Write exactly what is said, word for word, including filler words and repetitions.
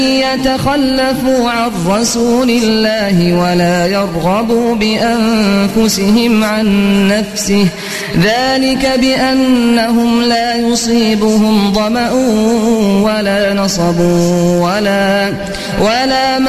يتخلفوا عن رسول الله ولا يرغبوا بأنفسهم عن نفسه ذلك بأنهم لا يصيبهم ظمأ ولا نصب ولا ولا